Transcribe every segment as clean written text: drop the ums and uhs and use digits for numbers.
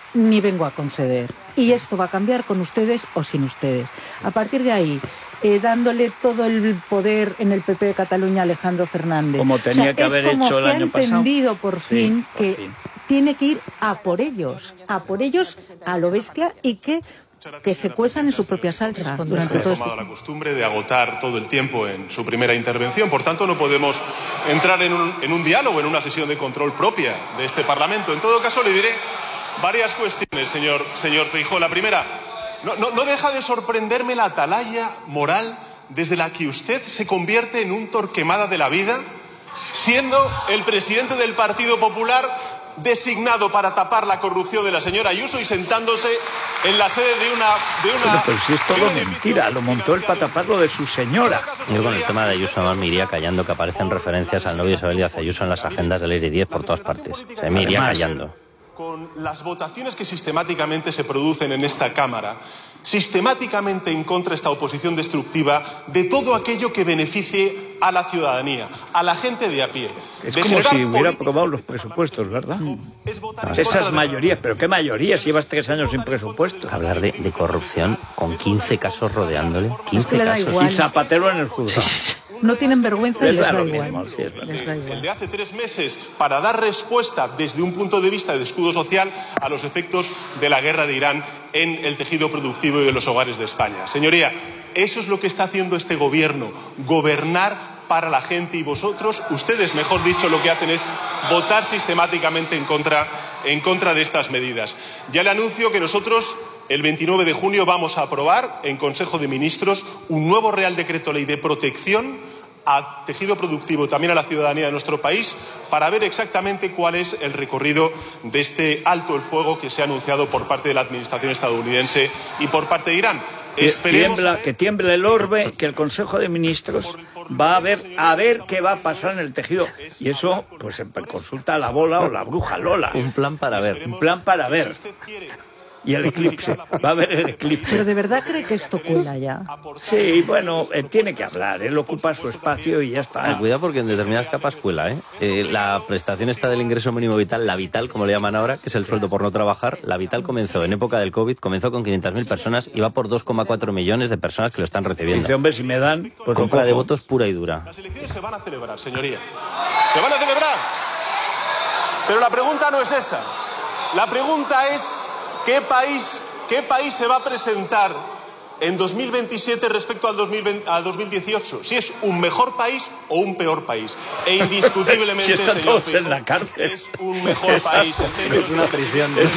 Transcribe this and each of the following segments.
ni vengo a conceder. Y esto va a cambiar con ustedes o sin ustedes. A partir de ahí, dándole todo el poder en el PP de Cataluña a Alejandro Fernández. Como tenía que haber hecho el año pasado. Ha entendido por fin que tiene que ir a por ellos, a lo bestia, y que se cuezan en su propia salsa. Durante todo tomado la costumbre de agotar todo el tiempo en su primera intervención, por tanto no podemos entrar en un diálogo, en una sesión de control propia de este Parlamento. En todo caso le diré varias cuestiones, señor Feijóo. La primera, no deja de sorprenderme la atalaya moral desde la que usted se convierte en un Torquemada de la vida, siendo el presidente del Partido Popular designado para tapar la corrupción de la señora Ayuso y sentándose en la sede de una pero si es todo mentira, lo montó él para taparlo de su señora. Yo con el tema de Ayuso más me iría callando, que aparecen referencias al novio Isabel Díaz Ayuso en las agendas del Aire 10 por todas partes. Se me iría callando. Con las votaciones que sistemáticamente se producen en esta Cámara, sistemáticamente en contra de esta oposición destructiva de todo aquello que beneficie a la ciudadanía, a la gente de a pie. Es como si hubiera aprobado los presupuestos, ¿verdad? Esas mayorías, pero ¿qué mayorías? Llevas 3 años sin presupuesto. Hablar de corrupción con 15 casos rodeándole, 15 casos. Y Zapatero en el juzgado. No tienen vergüenza y les da igual. Mismo, sí, el de hace 3 meses para dar respuesta desde un punto de vista de escudo social a los efectos de la guerra de Irán en el tejido productivo y de los hogares de España. Señoría, eso es lo que está haciendo este gobierno, gobernar para la gente, y vosotros, ustedes mejor dicho, lo que hacen es votar sistemáticamente en contra de estas medidas. Ya le anuncio que nosotros el 29 de junio vamos a aprobar en Consejo de Ministros un nuevo Real Decreto Ley de protección al tejido productivo, también a la ciudadanía de nuestro país, para ver exactamente cuál es el recorrido de este alto el fuego que se ha anunciado por parte de la administración estadounidense y por parte de Irán. Que tiemble el orbe, que el Consejo de Ministros va a ver qué va a pasar en el tejido. Y eso, pues consulta a la bola o la bruja Lola. Un plan para ver. Un plan para ver. Y el eclipse, va a haber el eclipse. ¿Pero de verdad cree que esto cuela ya? Sí, bueno, tiene que hablar, él ocupa su espacio y ya está. Cuidado porque en determinadas capas cuela, la prestación esta del ingreso mínimo vital, la vital, como le llaman ahora, que es el sueldo por no trabajar, la vital comenzó en época del COVID, comenzó con 500.000 personas y va por 2,4 millones de personas que lo están recibiendo. Dice, hombre, si me dan, pues compra de votos pura y dura. Las elecciones se van a celebrar, señoría. Se van a celebrar. Pero la pregunta no es esa. La pregunta es ¿qué país se va a presentar en 2027 respecto al 2018? Si es un mejor país o un peor país. E indiscutiblemente, si están señor todos en la cárcel. Es un mejor país. Es una prisión. No es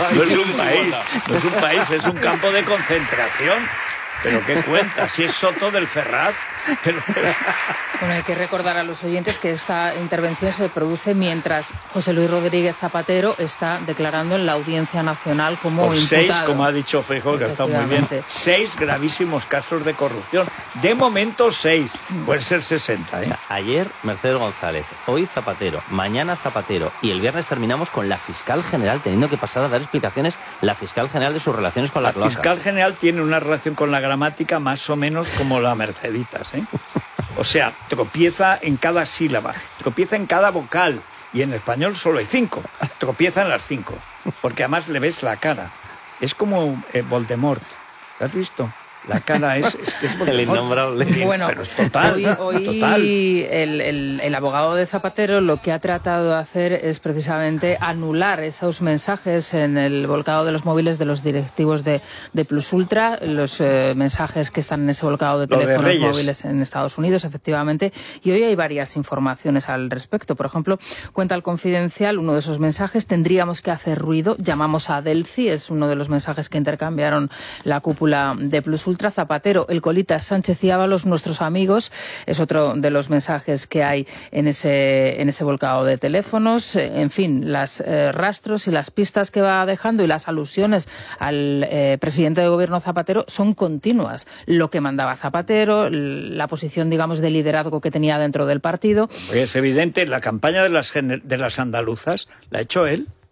un país, es un campo de concentración. ¿Pero qué cuenta? Si es Soto del Ferraz. Bueno, hay que recordar a los oyentes que esta intervención se produce mientras José Luis Rodríguez Zapatero está declarando en la Audiencia Nacional como por imputado. 6, como ha dicho Feijóo, que está muy bien, 6 gravísimos casos de corrupción. De momento 6, pueden ser 60. Ayer Mercedes González, hoy Zapatero, mañana Zapatero y el viernes terminamos con la fiscal general teniendo que pasar a dar explicaciones la fiscal general de sus relaciones con la cloaca. La fiscal general tiene una relación con la gramática más o menos como la Merceditas, O sea, tropieza en cada sílaba, tropieza en cada vocal, y en español solo hay 5, tropieza en las 5, porque además le ves la cara. Es como Voldemort, ¿lo has visto? La cara es que es el innombrable. Bueno, pero es total, hoy el abogado de Zapatero lo que ha tratado de hacer es precisamente anular esos mensajes en el volcado de los móviles de los directivos de Plus Ultra, los mensajes que están en ese volcado de teléfonos móviles en Estados Unidos, efectivamente, y hoy hay varias informaciones al respecto. Por ejemplo, cuenta el Confidencial, uno de esos mensajes: tendríamos que hacer ruido, llamamos a Delci, es uno de los mensajes que intercambiaron la cúpula de Plus Ultra. Zapatero, el colita Sánchez y Ábalos, nuestros amigos, es otro de los mensajes que hay en ese volcado de teléfonos. En fin, los rastros y las pistas que va dejando y las alusiones al presidente de gobierno Zapatero son continuas. Lo que mandaba Zapatero, la posición, digamos, de liderazgo que tenía dentro del partido. Es evidente, la campaña de las andaluzas la ha hecho él.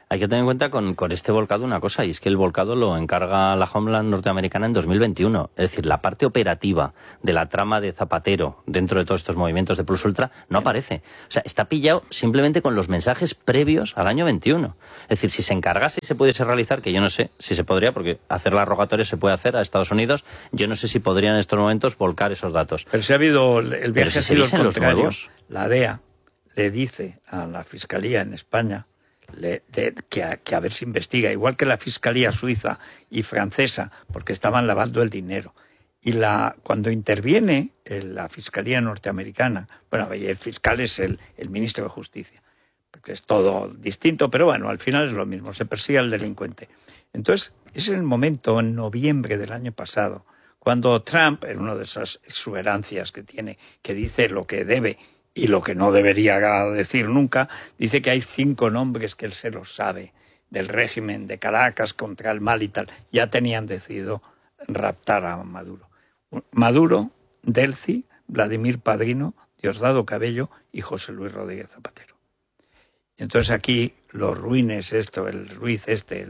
Hay que tener en cuenta con este volcado una cosa, y es que el volcado lo encarga la Homeland norteamericana en 2021. Es decir, la parte operativa de la trama de Zapatero dentro de todos estos movimientos de Plus Ultra no aparece. O sea, está pillado simplemente con los mensajes previos al año 21. Es decir, si se encargase y se pudiese realizar, que yo no sé si se podría, porque hacer la rogatoria se puede hacer a Estados Unidos, yo no sé si podrían en estos momentos volcar esos datos. Pero si ha habido, el viaje ha sido el contrario. Nuevos. La DEA le dice a la Fiscalía en España que a ver si investiga, igual que la Fiscalía suiza y francesa, porque estaban lavando el dinero. Y cuando interviene la Fiscalía norteamericana, bueno, y el fiscal es el ministro de Justicia, porque es todo distinto, pero bueno, al final es lo mismo, se persigue al delincuente. Entonces, es el momento, en noviembre del año pasado, cuando Trump, en una de esas exuberancias que tiene, que dice lo que debe y lo que no debería decir nunca, dice que hay 5 nombres que él se los sabe, del régimen de Caracas contra el mal y tal. Ya tenían decidido raptar a Maduro. Maduro, Delcy, Vladimir Padrino, Diosdado Cabello y José Luis Rodríguez Zapatero. Y entonces aquí los ruines, el Ruiz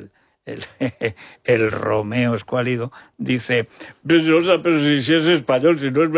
el Romeo Escuálido, dice, pero si es español, si no es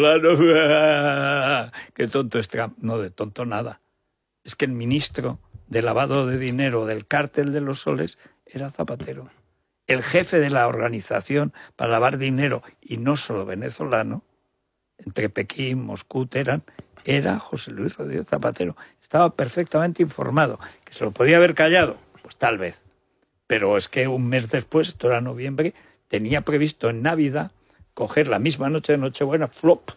venezolano, qué tonto es Trump. No, de tonto nada. Es que el ministro de lavado de dinero del cártel de los soles era Zapatero. El jefe de la organización para lavar dinero, y no solo venezolano, entre Pekín, Moscú, Teherán, era José Luis Rodríguez Zapatero. Estaba perfectamente informado. ¿Que se lo podía haber callado? Pues tal vez. Pero es que un mes después, esto era noviembre, tenía previsto en Navidad coger la misma noche de Nochebuena, flop,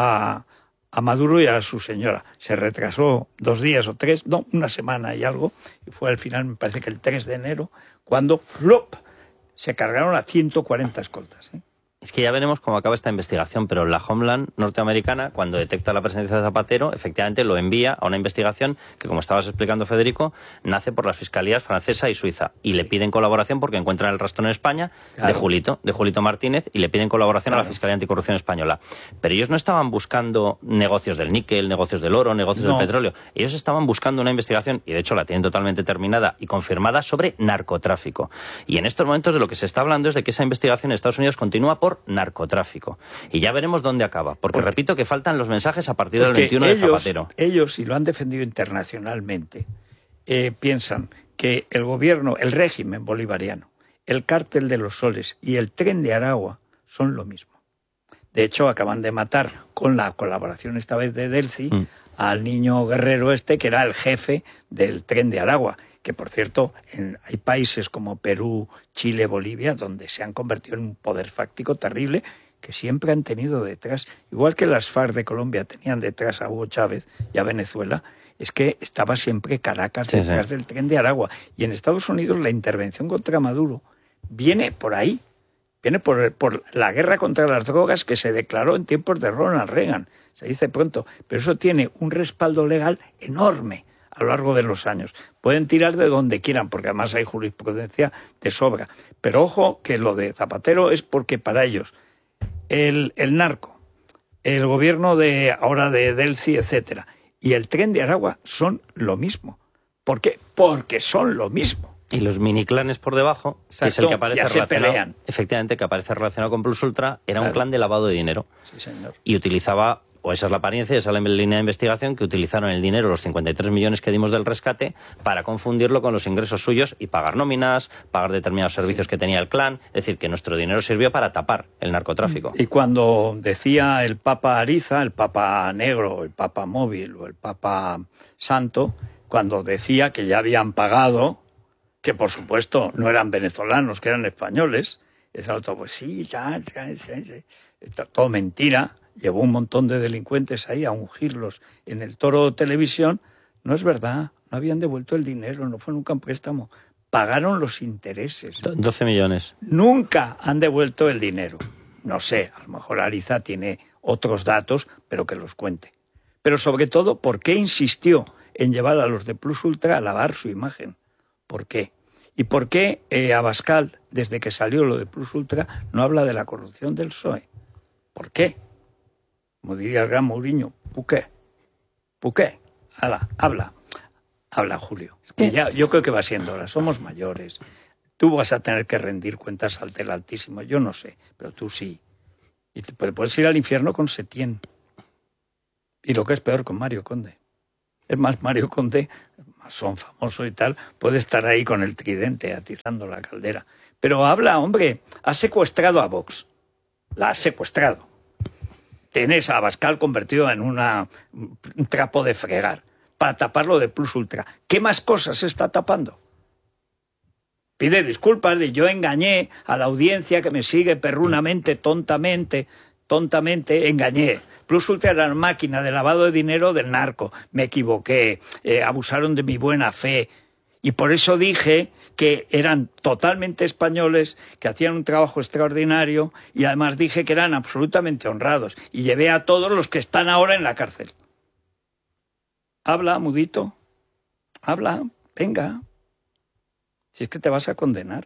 a Maduro y a su señora. Se retrasó 2 días o 3, no, una semana y algo, y fue al final, me parece que el 3 de enero, cuando, flop, se cargaron a 140 escoltas, ¿eh? Es que ya veremos cómo acaba esta investigación, pero la Homeland norteamericana, cuando detecta la presencia de Zapatero, efectivamente lo envía a una investigación que, como estabas explicando, Federico, nace por las fiscalías francesa y suiza. Y le piden colaboración porque encuentran el rastro en España de Julito Martínez, y le piden colaboración a la Fiscalía Anticorrupción Española. Pero ellos no estaban buscando negocios del níquel, negocios del oro, negocios del petróleo. Ellos estaban buscando una investigación, y de hecho la tienen totalmente terminada y confirmada, sobre narcotráfico. Y en estos momentos de lo que se está hablando es de que esa investigación en Estados Unidos continúa por narcotráfico. Y ya veremos dónde acaba, porque repito que faltan los mensajes a partir del 21 de Zapatero. Ellos, y lo han defendido internacionalmente, piensan que el gobierno, el régimen bolivariano, el cártel de los soles y el tren de Aragua son lo mismo. De hecho, acaban de matar, con la colaboración esta vez de Delcy, al niño guerrero que era el jefe del tren de Aragua, que por cierto, hay países como Perú, Chile, Bolivia, donde se han convertido en un poder fáctico terrible, que siempre han tenido detrás, igual que las FARC de Colombia tenían detrás a Hugo Chávez y a Venezuela, es que estaba siempre Caracas detrás del tren de Aragua. Y en Estados Unidos la intervención contra Maduro viene por ahí, viene por la guerra contra las drogas que se declaró en tiempos de Ronald Reagan, se dice pronto, pero eso tiene un respaldo legal enorme a lo largo de los años. Pueden tirar de donde quieran, porque además hay jurisprudencia de sobra. Pero ojo que lo de Zapatero es porque para ellos el narco, el gobierno ahora de Delcy, etcétera, y el tren de Aragua son lo mismo. ¿Por qué? Porque son lo mismo. Y los miniclanes por debajo, exacto, que es el que aparece relacionado, efectivamente, que aparece relacionado con Plus Ultra, era un clan de lavado de dinero. Sí, señor. Y utilizaba, o esa es la apariencia, esa es la línea de investigación, que utilizaron el dinero, los 53 millones que dimos del rescate, para confundirlo con los ingresos suyos y pagar nóminas, pagar determinados servicios que tenía el clan. Es decir, que nuestro dinero sirvió para tapar el narcotráfico. Y cuando decía el Papa Ariza, el Papa Negro, el Papa Móvil o el Papa Santo, cuando decía que ya habían pagado, que por supuesto no eran venezolanos, que eran españoles, decía otro, pues sí, todo mentira. Llevó un montón de delincuentes ahí a ungirlos en el Toro Televisión. No es verdad, no habían devuelto el dinero, no fue nunca un préstamo. Pagaron los intereses. 12 millones. Nunca han devuelto el dinero. No sé, a lo mejor Ariza tiene otros datos, pero que los cuente. Pero sobre todo, ¿por qué insistió en llevar a los de Plus Ultra a lavar su imagen? ¿Por qué? ¿Y por qué Abascal, desde que salió lo de Plus Ultra, no habla de la corrupción del PSOE? ¿Por qué? Como diría el gran Mourinho, ¿por qué? ¿Por qué? Habla. Habla, Julio. Yo creo que va siendo hora. Somos mayores. Tú vas a tener que rendir cuentas al Tel Altísimo. Yo no sé, pero tú sí. Y puedes ir al infierno con Setién. Y lo que es peor, con Mario Conde. Es más, Mario Conde, masón famoso y tal, puede estar ahí con el tridente atizando la caldera. Pero habla, hombre, ha secuestrado a Vox. La ha secuestrado. Tienes a Abascal convertido en un trapo de fregar para taparlo de Plus Ultra. ¿Qué más cosas se está tapando? Pide disculpas de yo engañé a la audiencia que me sigue perrunamente, tontamente, engañé. Plus Ultra era una máquina de lavado de dinero del narco. Me equivoqué, abusaron de mi buena fe. Y por eso dije que eran totalmente españoles, que hacían un trabajo extraordinario, y además dije que eran absolutamente honrados. Y llevé a todos los que están ahora en la cárcel. Habla, mudito. Habla, venga. Si es que te vas a condenar.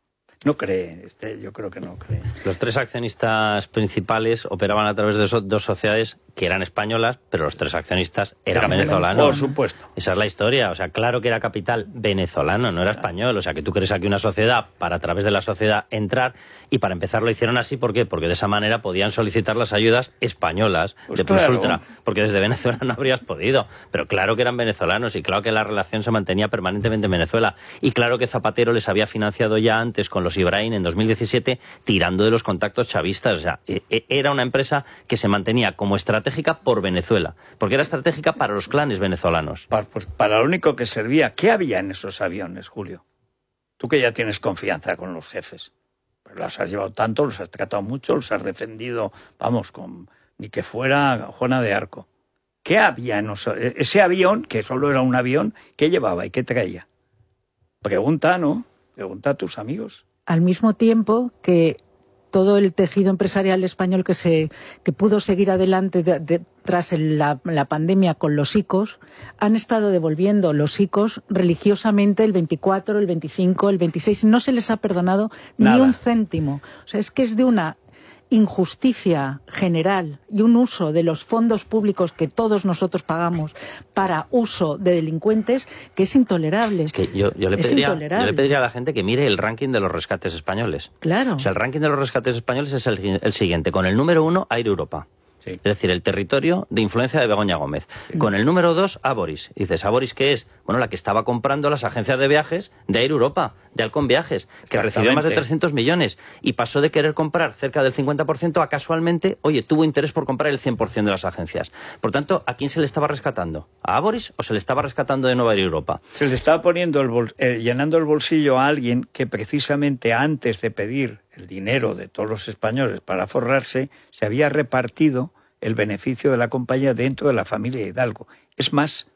No cree, yo creo que no cree. Los tres accionistas principales operaban a través de dos sociedades que eran españolas, pero los tres accionistas eran venezolanos. Por supuesto. Esa es la historia. O sea, claro que era capital venezolano, no era español. O sea, que tú crees aquí una sociedad para a través de la sociedad entrar, y para empezar lo hicieron así. ¿Por qué? Porque de esa manera podían solicitar las ayudas españolas de Plus Ultra. Porque desde Venezuela no habrías podido. Pero claro que eran venezolanos y claro que la relación se mantenía permanentemente en Venezuela. Y claro que Zapatero les había financiado ya antes con los Ibrahim en 2017 tirando de los contactos chavistas. O sea, era una empresa que se mantenía como estratégica por Venezuela, porque era estratégica para los clanes venezolanos. Para lo único que servía. ¿Qué había en esos aviones, Julio? Tú que ya tienes confianza con los jefes. Pues los has llevado tanto, los has tratado mucho, los has defendido, vamos, ni que fuera Juana de Arco. ¿Qué había en ese avión, que solo era un avión, qué llevaba y qué traía? Pregunta, ¿no? Pregunta a tus amigos. Al mismo tiempo que todo el tejido empresarial español que pudo seguir adelante tras la pandemia con los ICOs, han estado devolviendo los ICOs religiosamente el 24, el 25, el 26. No se les ha perdonado ni un céntimo. O sea, es que es de una injusticia general y un uso de los fondos públicos que todos nosotros pagamos para uso de delincuentes que es intolerable. Es que yo le pediría a la gente que mire el ranking de los rescates españoles. Claro. O sea, el ranking de los rescates españoles es el siguiente. Con el número 1, Air Europa. Sí. Es decir, el territorio de influencia de Begoña Gómez. Sí. Con el número 2, Aboris. Y dices, ¿Aboris qué es? Bueno, la que estaba comprando las agencias de viajes de Air Europa, de Halcón Viajes, que recibió más de 300 millones y pasó de querer comprar cerca del 50% a casualmente, tuvo interés por comprar el 100% de las agencias. Por tanto, ¿a quién se le estaba rescatando? ¿A Aboris o se le estaba rescatando de nuevo a Air Europa? Se le estaba poniendo llenando el bolsillo a alguien que precisamente antes de pedir el dinero de todos los españoles para forrarse, se había repartido el beneficio de la compañía dentro de la familia Hidalgo. Es más,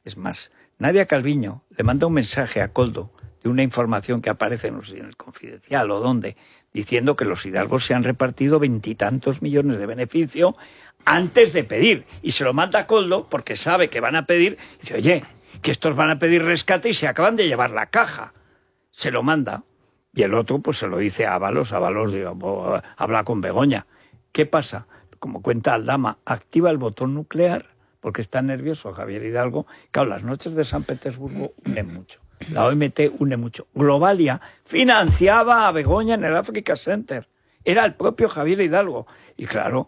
Nadia Calviño le manda un mensaje a Koldo de una información que aparece en el Confidencial o donde, diciendo que los Hidalgos se han repartido 20 y tantos millones de beneficio antes de pedir. Y se lo manda a Koldo porque sabe que van a pedir. Y dice, oye, que estos van a pedir rescate y se acaban de llevar la caja. Se lo manda. Y el otro pues se lo dice a Ábalos. Ábalos habla con Begoña. ¿Qué pasa? Como cuenta Aldama, activa el botón nuclear porque está nervioso Javier Hidalgo. Claro, las noches de San Petersburgo unen mucho. La OMT une mucho. Globalia financiaba a Begoña en el Africa Center. Era el propio Javier Hidalgo. Y claro,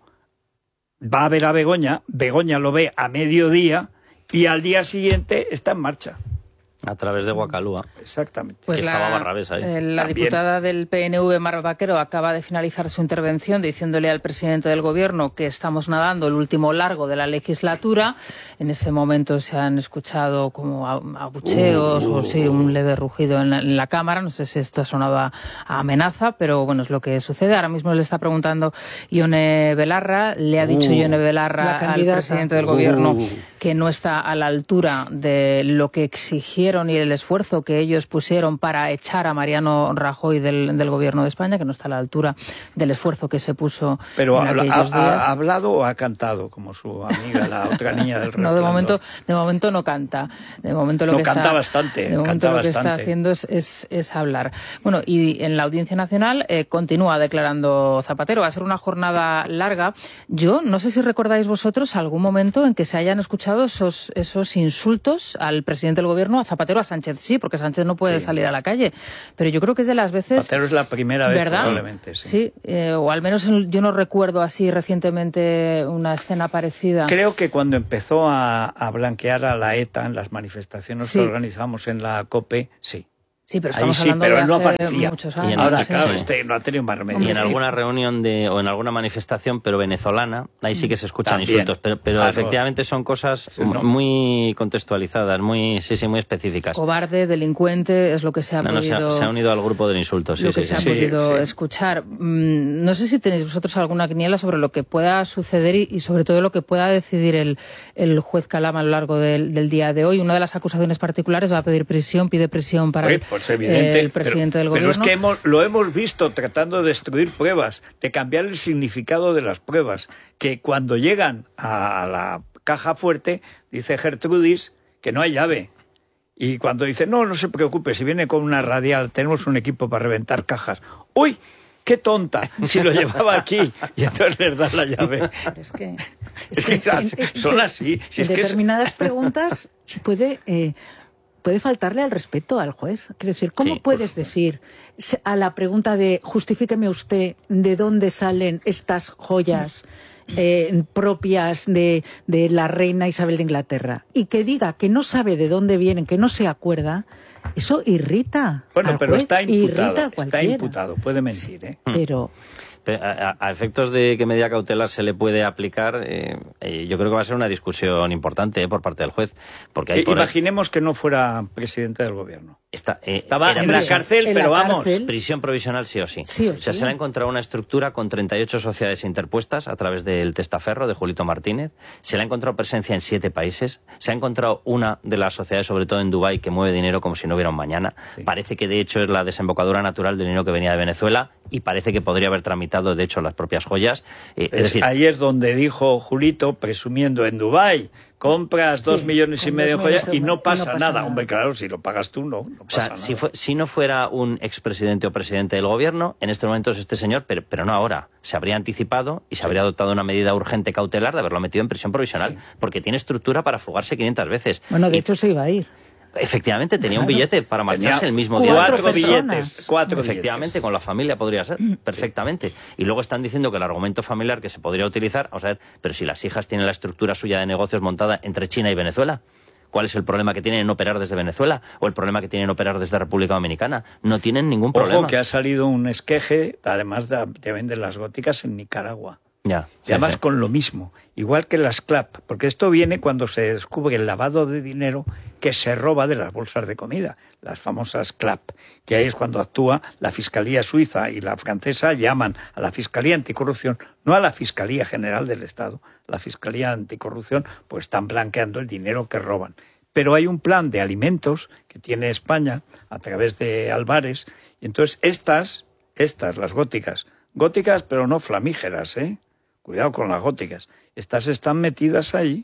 va a ver a Begoña, Begoña lo ve a mediodía y al día siguiente está en marcha. A través de Guacalúa. Exactamente. Pues estaba Barrabés ahí. La diputada del PNV, Mar Vaquero, acaba de finalizar su intervención diciéndole al presidente del Gobierno que estamos nadando el último largo de la legislatura. En ese momento se han escuchado como abucheos o sí, un leve rugido en la Cámara. No sé si esto ha sonado a amenaza, pero bueno, es lo que sucede. Ahora mismo le está preguntando Ione Belarra. Le ha dicho Ione Belarra al presidente del Gobierno que no está a la altura de lo que exigieron hicieron y el esfuerzo que ellos pusieron para echar a Mariano Rajoy del Gobierno de España, que no está a la altura del esfuerzo que se puso Pero en aquellos días. ¿ha hablado o ha cantado, como su amiga, la otra niña del No, Resplandor? de momento no canta. De momento lo no, que canta está, bastante. De momento canta lo que bastante. está haciendo es hablar. Bueno, y en la Audiencia Nacional continúa declarando Zapatero. Va a ser una jornada larga. Yo no sé si recordáis vosotros algún momento en que se hayan escuchado esos insultos al presidente del Gobierno, a Zapatero, a Sánchez sí, porque Sánchez no puede salir a la calle. Pero yo creo que es de las veces... Zapatero es la primera vez, ¿verdad? probablemente. Sí, o al menos yo no recuerdo así recientemente una escena parecida. Creo que cuando empezó a blanquear a la ETA en las manifestaciones que organizamos en la COPE, sí. Sí, pero estamos hablando pero de él no hace aparecía. muchos años. Ahora, sí. claro, no ha tenido más remedio. Y en alguna reunión o en alguna manifestación, pero venezolana, ahí sí que se escuchan También. insultos. Pero efectivamente son cosas muy contextualizadas, muy específicas. Cobarde, delincuente, es lo que se ha podido... se ha unido al grupo del insulto, sí. Lo que se ha podido escuchar. No sé si tenéis vosotros alguna quiniela sobre lo que pueda suceder y sobre todo lo que pueda decidir el juez Calama a lo largo del día de hoy. Una de las acusaciones particulares va a pedir prisión, pide prisión para el presidente del Gobierno. Pero es que lo hemos visto tratando de destruir pruebas, de cambiar el significado de las pruebas, que cuando llegan a la caja fuerte, dice Gertrudis que no hay llave. Y cuando dice, no se preocupe, si viene con una radial, tenemos un equipo para reventar cajas. ¡Uy! ¡Qué tonta! Si lo llevaba aquí. Y entonces les da la llave. Es que son así. Si en determinadas preguntas puede faltarle al respeto al juez. Quiero decir, ¿cómo puedes decir a la pregunta de justifíqueme usted de dónde salen estas joyas propias de la reina Isabel de Inglaterra y que diga que no sabe de dónde vienen, que no se acuerda? Eso irrita. Bueno, pero juez, está imputado. Está imputado, puede mentir, ¿eh? Pero a efectos de qué medida cautelar se le puede aplicar, yo creo que va a ser una discusión importante por parte del juez. Porque hay imaginemos que no fuera presidente del Gobierno. Estaba en la cárcel, pero vamos. Prisión provisional sí o sí. O sea, se le ha encontrado una estructura con 38 sociedades interpuestas a través del testaferro de Julito Martínez. Se le ha encontrado presencia en 7 países. Se ha encontrado una de las sociedades, sobre todo en Dubái, que mueve dinero como si no hubiera un mañana. Sí. Parece que de hecho es la desembocadura natural del dinero que venía de Venezuela y parece que podría haber tramitado de hecho las propias joyas. Es decir, ahí es donde dijo Julito, presumiendo en Dubái, compras 2,5 millones de joyas y no pasa nada. Hombre, claro, si lo pagas tú, no pasa nada. Si no fuera un expresidente o presidente del Gobierno, en este momento es este señor, pero no ahora. Se habría anticipado y se habría adoptado una medida urgente cautelar de haberlo metido en prisión provisional, porque tiene estructura para fugarse 500 veces. Bueno, de hecho se iba a ir. Efectivamente, tenía un billete para marcharse el mismo día. 4 billetes. 4 Efectivamente, con la familia podría ser, perfectamente. Y luego están diciendo que el argumento familiar que se podría utilizar, vamos a ver, pero si las hijas tienen la estructura suya de negocios montada entre China y Venezuela, ¿cuál es el problema que tienen en operar desde Venezuela? ¿O el problema que tienen en operar desde República Dominicana? No tienen ningún problema. Ojo que ha salido un esqueje, además de vender las góticas en Nicaragua. Ya, y además con lo mismo, igual que las CLAP, porque esto viene cuando se descubre el lavado de dinero que se roba de las bolsas de comida, las famosas CLAP, que ahí es cuando actúa la Fiscalía Suiza y la francesa, llaman a la Fiscalía Anticorrupción, no a la Fiscalía General del Estado, la Fiscalía Anticorrupción, pues están blanqueando el dinero que roban. Pero hay un plan de alimentos que tiene España a través de Álvarez, y entonces estas, las góticas pero no flamígeras, Cuidado con las góticas. Estas están metidas ahí.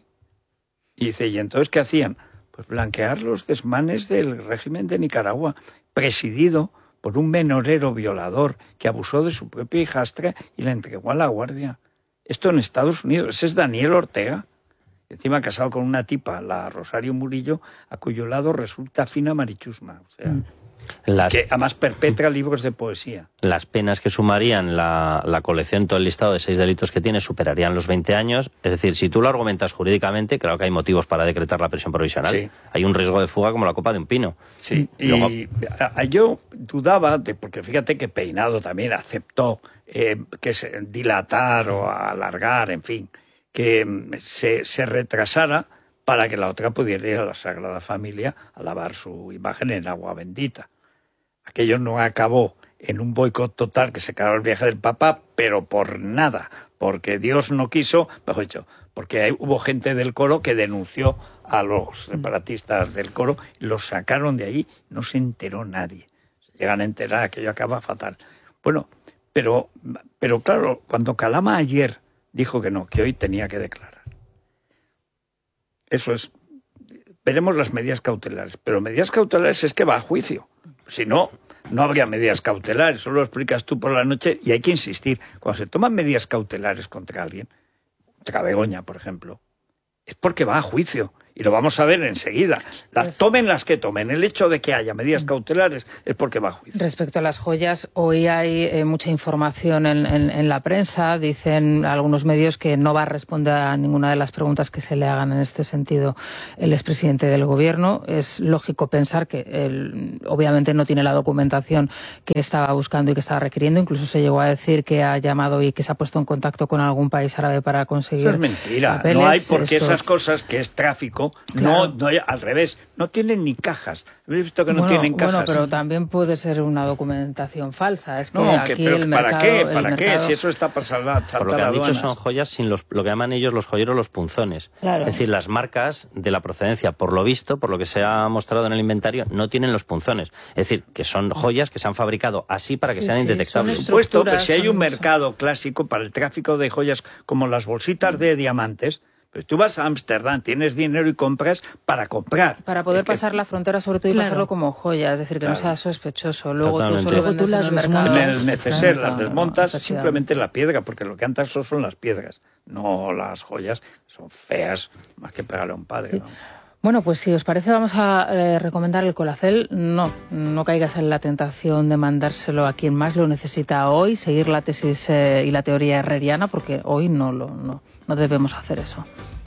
Y dice, ¿y entonces qué hacían? Pues blanquear los desmanes del régimen de Nicaragua, presidido por un menorero violador que abusó de su propia hijastra y la entregó a la guardia. Esto en Estados Unidos. Ese es Daniel Ortega. Encima casado con una tipa, la Rosario Murillo, a cuyo lado resulta fina Marichusma. O sea... que además perpetra libros de poesía. Las penas que sumarían la colección, todo el listado de 6 delitos que tiene, superarían los 20 años. Es decir, si tú lo argumentas jurídicamente, claro que hay motivos para decretar la prisión provisional. Sí. Hay un riesgo de fuga como la copa de un pino. Sí, y luego... yo dudaba, porque fíjate que Peinado también aceptó que se dilatar o alargar, en fin, que se retrasara para que la otra pudiera ir a la Sagrada Familia a lavar su imagen en agua bendita. Aquello no acabó en un boicot total, que se acabó el viaje del Papa, pero por nada, porque Dios no quiso, mejor dicho, porque hubo gente del coro que denunció a los separatistas del coro, los sacaron de ahí, no se enteró nadie. Se llegan a enterar, aquello acaba fatal. Bueno, pero claro, cuando Calama ayer dijo que no, que hoy tenía que declarar. Eso es. Veremos las medidas cautelares, pero medidas cautelares es que va a juicio. Si no, no habría medidas cautelares, solo lo explicas tú por la noche y hay que insistir. Cuando se toman medidas cautelares contra alguien, contra Begoña, por ejemplo, es porque va a juicio. Y lo vamos a ver enseguida. Tomen las que tomen. El hecho de que haya medidas cautelares es porque va a juicio. Respecto a las joyas, hoy hay mucha información en la prensa. Dicen algunos medios que no va a responder a ninguna de las preguntas que se le hagan en este sentido el expresidente del Gobierno. Es lógico pensar que él obviamente no tiene la documentación que estaba buscando y que estaba requiriendo. Incluso se llegó a decir que ha llamado y que se ha puesto en contacto con algún país árabe para conseguir. Eso es mentira. Papeles. No hay, porque esas cosas que es tráfico. Claro. No, al revés, no tienen ni cajas. ¿Habéis visto que no tienen cajas? Bueno, pero también puede ser una documentación falsa. Es que no, aquí el ¿para mercado... qué? ¿Para qué? Si eso está para salvar por lo que han dicho son joyas sin lo que llaman ellos los joyeros, los punzones. Claro. Es decir, las marcas de la procedencia, por lo visto, por lo que se ha mostrado en el inventario, no tienen los punzones. Es decir, que son joyas que se han fabricado así para que sean indetectables. Por supuesto, que si hay un mercado clásico para el tráfico de joyas como las bolsitas de diamantes. Pero tú vas a Ámsterdam, tienes dinero y compras para comprar. Para poder pasar la frontera, sobre todo, y pasarlo como joya, es decir, que no sea sospechoso. Luego tú las mercado. En el neceser las desmontas simplemente la piedra, porque lo que antes son las piedras, no las joyas, son feas, más que pegarle a un padre. Sí. ¿No? Bueno, pues si os parece vamos a recomendar el Colacel. No caigas en la tentación de mandárselo a quien más lo necesita hoy, seguir la tesis y la teoría herreriana, porque hoy no debemos hacer eso.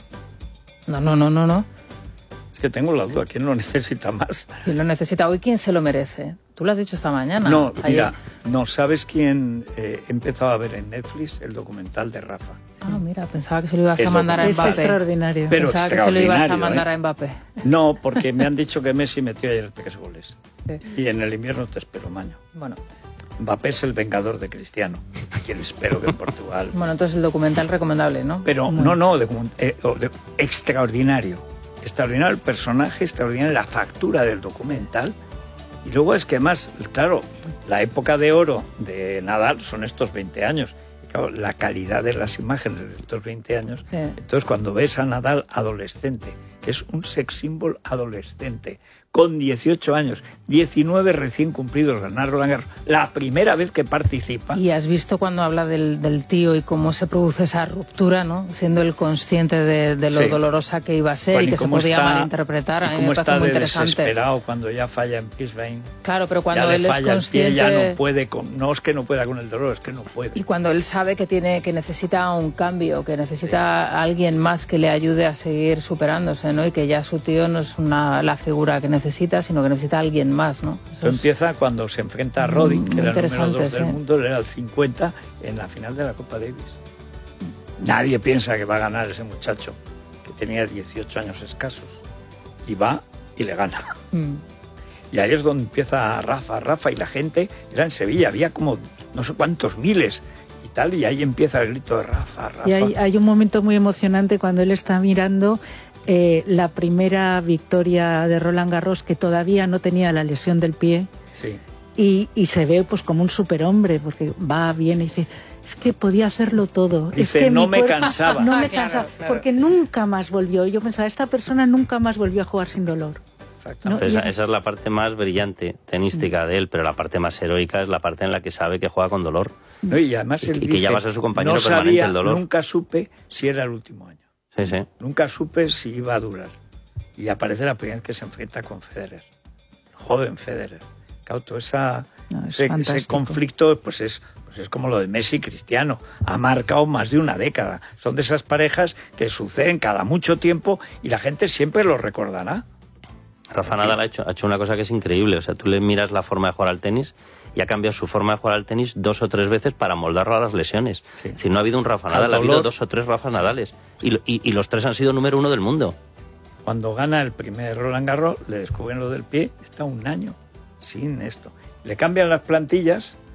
No. Es que tengo la duda, ¿quién lo necesita más? ¿Quién lo necesita hoy? ¿Quién se lo merece? Tú lo has dicho esta mañana. No, ayer. mira, ¿sabes quién empezaba a ver en Netflix? El documental de Rafa. Ah, mira, pensaba que se lo ibas a mandar a Mbappé. Es extraordinario. Pero pensaba que se lo ibas a mandar a Mbappé. No, porque me han dicho que Messi metió ayer 3 goles. Sí. Y en el invierno te espero, Maño. Bueno. Mbappé es el vengador de Cristiano, a quien espero que en Portugal... Bueno, entonces el documental recomendable, ¿no? Pero extraordinario. Extraordinario el personaje, extraordinario la factura del documental. Y luego es que más, claro, la época de oro de Nadal son estos 20 años. Y claro, la calidad de las imágenes de estos 20 años. Sí. Entonces cuando ves a Nadal adolescente, que es un sex symbol adolescente, con 18 años, 19 recién cumplidos, ganar Roland Garros, la primera vez que participa. Y has visto cuando habla del tío y cómo se produce esa ruptura, ¿no? Siendo él consciente de lo dolorosa que iba a ser y que se podía malinterpretar. A mí me parece muy interesante. Desesperado cuando ya falla en Brisbane. Claro, pero cuando él es consciente... ya no puede, no es que no pueda con el dolor, es que no puede. Y cuando él sabe que necesita un cambio, que necesita a alguien más que le ayude a seguir superándose, ¿no? Y que ya su tío no es la figura que necesita, sino que necesita a alguien más, ¿no? Eso empieza cuando se enfrenta a Roddy, que era el número 2 del mundo, él era el 50 en la final de la Copa Davis. Nadie piensa que va a ganar ese muchacho, que tenía 18 años escasos, y va y le gana. Y ahí es donde empieza Rafa, y la gente, era en Sevilla, había como no sé cuántos miles, y tal, y ahí empieza el grito de Rafa. Y hay un momento muy emocionante cuando él está mirando la primera victoria de Roland Garros, que todavía no tenía la lesión del pie. Sí. Y se ve pues como un superhombre, porque va bien y dice, es que podía hacerlo todo. Dice, es que no me cansaba. No me cansaba, claro. Porque nunca más volvió. Yo pensaba, esta persona nunca más volvió a jugar sin dolor. ¿No? Esa es la parte más brillante tenística de él, pero la parte más heroica es la parte en la que sabe que juega con dolor. No, y además él dice, que ya va a ser su compañero no permanente el dolor. Nunca supe si era el último año. Sí. Nunca supe si iba a durar. Y aparece la primera vez que se enfrenta con Federer. Joven Federer. Claro, todo ese conflicto pues es como lo de Messi y Cristiano. Ha marcado más de una década. Son de esas parejas que suceden cada mucho tiempo y la gente siempre lo recordará. Rafa Nadal ha hecho una cosa que es increíble. O sea, tú le miras la forma de jugar al tenis y ha cambiado su forma de jugar al tenis 2 o 3 veces para moldarlo a las lesiones. Sí. Es decir, no ha habido un Rafa Nadal, ha habido 2 o 3 Rafa Nadales. Y los 3 han sido número 1 del mundo. Cuando gana el primer Roland Garros, le descubren lo del pie, está un año sin esto. Le cambian las plantillas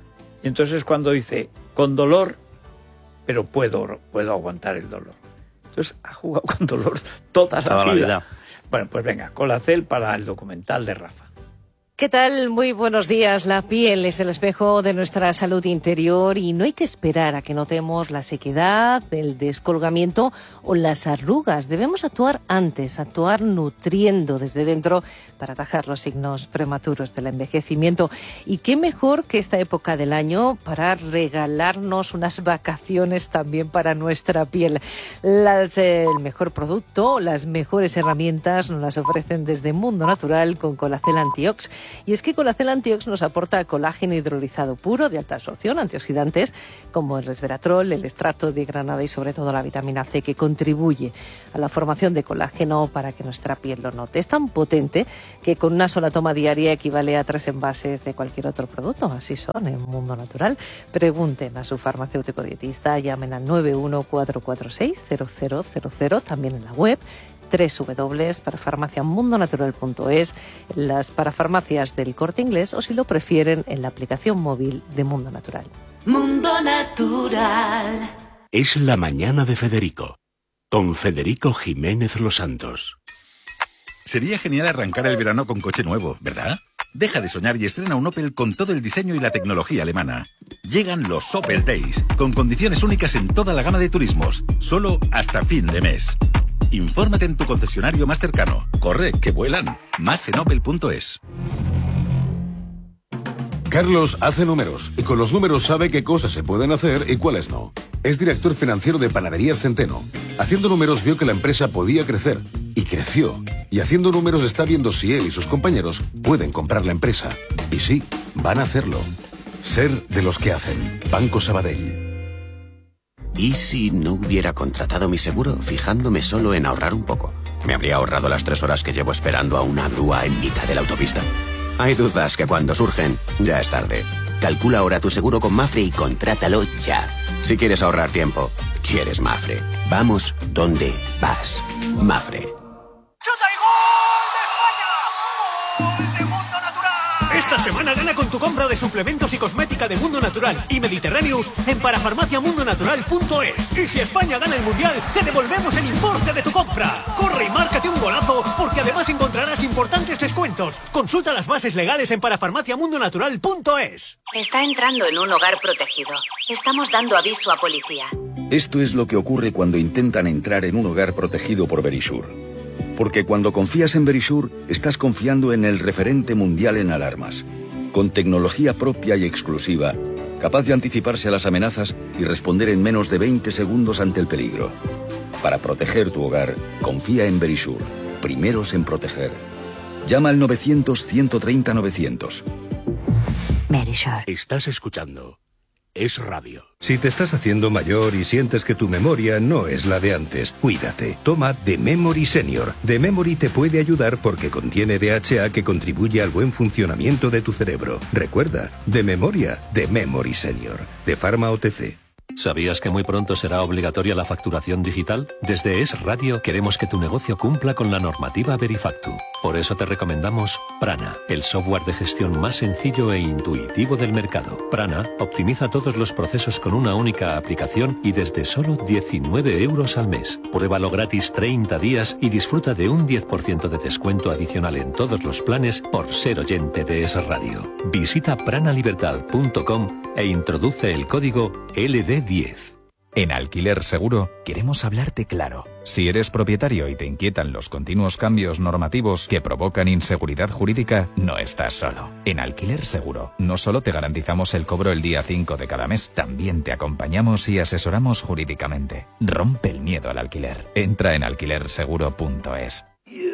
Y entonces cuando dice, con dolor, pero puedo aguantar el dolor. Entonces ha jugado con dolor toda la vida. Bueno, pues venga, Colacel para el documental de Rafa. ¿Qué tal? Muy buenos días. La piel es el espejo de nuestra salud interior y no hay que esperar a que notemos la sequedad, el descolgamiento o las arrugas. Debemos actuar antes, actuar nutriendo desde dentro para atajar los signos prematuros del envejecimiento. Y qué mejor que esta época del año para regalarnos unas vacaciones también para nuestra piel. El mejor producto, las mejores herramientas nos las ofrecen desde Mundo Natural con Colacel Antiox. Y es que Colacel Antiox nos aporta colágeno hidrolizado puro de alta absorción, antioxidantes como el resveratrol, el extracto de granada y sobre todo la vitamina C, que contribuye a la formación de colágeno para que nuestra piel lo note. Es tan potente que con una sola toma diaria equivale a 3 envases de cualquier otro producto. Así son en Mundo Natural. Pregunten a su farmacéutico dietista, llamen al 914460000, también en la web www.parafarmaciamundonatural.es, las parafarmacias del Corte Inglés o, si lo prefieren, en la aplicación móvil de Mundo Natural. Mundo Natural. Es la mañana de Federico, con Federico Jiménez Los Santos. Sería genial arrancar el verano con coche nuevo, ¿verdad? Deja de soñar y estrena un Opel con todo el diseño y la tecnología alemana. Llegan los Opel Days, con condiciones únicas en toda la gama de turismos, solo hasta fin de mes. Infórmate en tu concesionario más cercano. Corre, que vuelan. Más en opel.es. Carlos hace números y con los números sabe qué cosas se pueden hacer y cuáles no. Es director financiero de Panaderías Centeno. Haciendo números vio que la empresa podía crecer y creció. Y haciendo números está viendo si él y sus compañeros pueden comprar la empresa. Y sí, van a hacerlo. Ser de los que hacen. Banco Sabadell. ¿Y si no hubiera contratado mi seguro fijándome solo en ahorrar un poco? ¿Me habría ahorrado las 3 horas que llevo esperando a una grúa en mitad de la autopista? Hay dudas que cuando surgen, ya es tarde. Calcula ahora tu seguro con Mafre y contrátalo ya. Si quieres ahorrar tiempo, quieres Mafre. Vamos donde vas. Mafre. ¡Chuta y gol de España! ¡Gol de Mundo Natural! Esta semana gana con tu compra de suplementos y cosmética de Mundo Natural y Mediterraneous en parafarmaciamundonatural.es. Y si España gana el Mundial, te devolvemos el importe de tu compra. Corre y márcate un golazo, porque además encontrarás importantes descuentos. Consulta las bases legales en parafarmaciamundonatural.es. Está entrando en un hogar protegido. Estamos dando aviso a policía. Esto es lo que ocurre cuando intentan entrar en un hogar protegido por Verisure. Porque cuando confías en Verisure, estás confiando en el referente mundial en alarmas, con tecnología propia y exclusiva, capaz de anticiparse a las amenazas y responder en menos de 20 segundos ante el peligro. Para proteger tu hogar, confía en Verisure, primeros en proteger. Llama al 900-130-900. Verisure. Estás escuchando Es Radio. Si te estás haciendo mayor y sientes que tu memoria no es la de antes, cuídate. Toma The Memory Senior. The Memory te puede ayudar porque contiene DHA que contribuye al buen funcionamiento de tu cerebro. Recuerda, de memoria, The Memory Senior. De Pharma OTC. ¿Sabías que muy pronto será obligatoria la facturación digital? Desde Es Radio queremos que tu negocio cumpla con la normativa Verifactu. Por eso te recomendamos Prana, el software de gestión más sencillo e intuitivo del mercado. Prana optimiza todos los procesos con una única aplicación y desde solo 19 euros al mes. Pruébalo gratis 30 días y disfruta de un 10% de descuento adicional en todos los planes por ser oyente de Es Radio. Visita pranalibertad.com e introduce el código LD10. En Alquiler Seguro queremos hablarte claro. Si eres propietario y te inquietan los continuos cambios normativos que provocan inseguridad jurídica, no estás solo. En Alquiler Seguro no solo te garantizamos el cobro el día 5 de cada mes, también te acompañamos y asesoramos jurídicamente. Rompe el miedo al alquiler. Entra en alquilerseguro.es.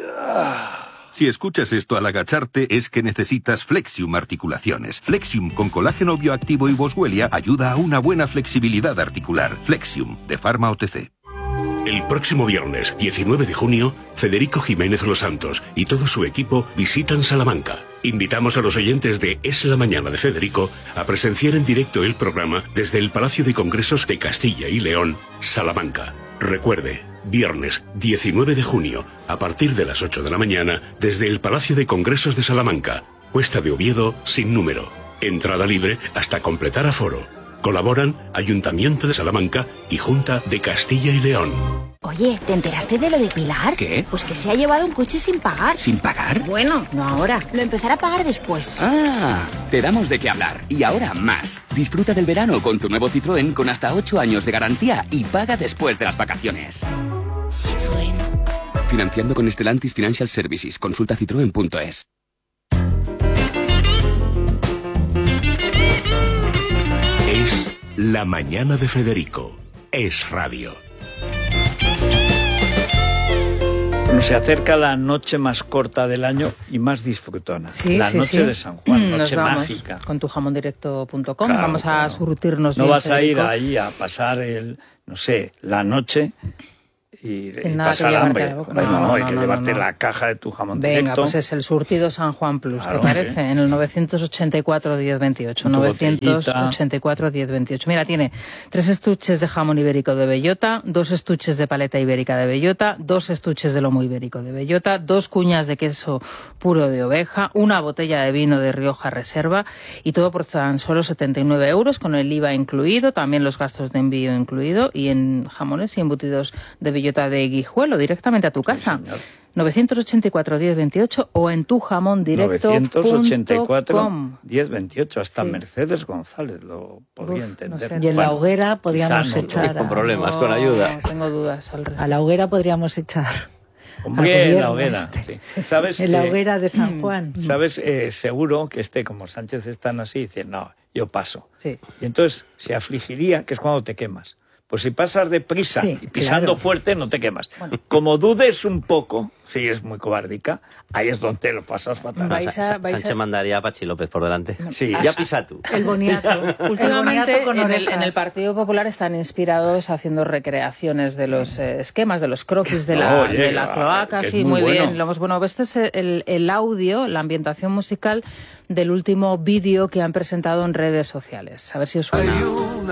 Si escuchas esto al agacharte es que necesitas Flexium Articulaciones. Flexium con colágeno bioactivo y boswellia ayuda a una buena flexibilidad articular. Flexium, de Pharma OTC. El próximo viernes, 19 de junio, Federico Jiménez Los Santos y todo su equipo visitan Salamanca. Invitamos a los oyentes de Es la Mañana de Federico a presenciar en directo el programa desde el Palacio de Congresos de Castilla y León, Salamanca. Recuerde, viernes 19 de junio, a partir de las 8 de la mañana, desde el Palacio de Congresos de Salamanca, Cuesta de Oviedo, sin número. Entrada libre hasta completar aforo. Colaboran Ayuntamiento de Salamanca y Junta de Castilla y León. Oye, ¿te enteraste de lo de Pilar? ¿Qué? Pues que se ha llevado un coche sin pagar. ¿Sin pagar? Bueno, no ahora. Lo empezará a pagar después. Ah, te damos de qué hablar. Y ahora más. Disfruta del verano con tu nuevo Citroën con hasta 8 años de garantía y paga después de las vacaciones. Citroën. Financiando con Stellantis Financial Services. Consulta citroen.es. Es La Mañana de Federico. Es radio. Bueno, se acerca la noche más corta del año y más disfrutona. Sí, la noche de San Juan, noche mágica. Con tujamondirecto.com. Claro, vamos a surtirnos no bien, vas Federico. a ir ahí a pasar la noche y nada pasar que hambre. llevarte. No, hay que llevarte la caja de tu jamón Venga, directo. pues es el surtido San Juan Plus, Claro, ¿te parece? En el 984-1028. 984-1028. Mira, tiene 3 estuches de jamón ibérico de bellota, 2 estuches de paleta ibérica de bellota, 2 estuches de lomo ibérico de bellota, 2 cuñas de queso puro de oveja, una botella de vino de Rioja Reserva, y todo por tan solo 79 euros, con el IVA incluido, también los gastos de envío incluido, y en jamones y embutidos de bellota de Guijuelo, directamente a tu casa. 984-1028 o en tujamondirecto.com. 984-1028, hasta Mercedes González lo podría entender. No sé. Y en la hoguera podríamos echar... Con problemas, con ayuda. Tengo dudas al respecto. A la hoguera podríamos echar... Hombre, en la hoguera. Sí. ¿Sabes? En la hoguera de San Juan. ¿Sabes? Seguro que como Sánchez están así, dicen, no, yo paso. Sí. Y entonces se afligiría, que es cuando te quemas. Pues si pasas deprisa y pisando fuerte, no te quemas. Bueno. Como dudes un poco, si es muy cobardica, ahí es donde lo pasas fatal. Sánchez mandaría a Pachi López por delante. Sí. Ya pisa tú. El boniato. Últimamente con en el Partido Popular están inspirados haciendo recreaciones de los esquemas, de los croquis de la cloaca. Sí, muy bien. Bueno, este es el audio, la ambientación musical del último vídeo que han presentado en redes sociales. A ver si os suena.